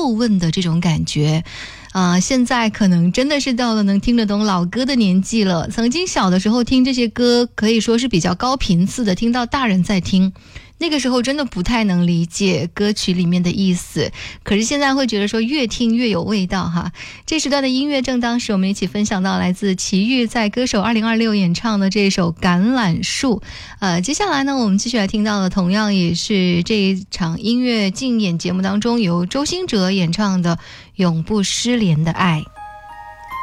后问的这种感觉。现在可能真的是到了能听得懂老歌的年纪了。曾经小的时候听这些歌可以说是比较高频次的，听到大人在听，那个时候真的不太能理解歌曲里面的意思，可是现在会觉得说越听越有味道哈。这时段的音乐正当时我们一起分享到来自齐豫在歌手2026演唱的这首橄榄树。接下来呢，我们继续来听到的同样也是这一场音乐竞演节目当中由周兴哲演唱的永不失联的爱。